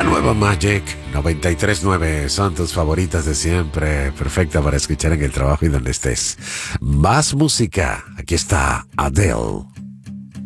La nueva Magic 93.9 son tus favoritas de siempre, perfecta para escuchar en el trabajo y donde estés. Más música, aquí está Adele.